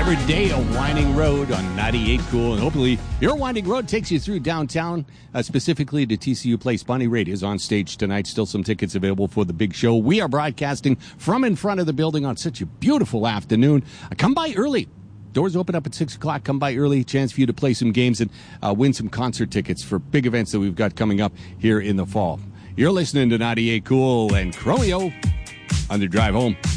Every day a winding road on 98 Cool, and hopefully your winding road takes you through downtown, specifically to TCU Place. Bonnie Raitt is on stage tonight. Still some tickets available for the big show. We are broadcasting from in front of the building on such a beautiful afternoon. Come by early. Doors open up at 6 o'clock. Come by early. Chance for you to play some games and win some concert tickets for big events that we've got coming up here in the fall. You're listening to 98 Cool and Chromeo on the drive home.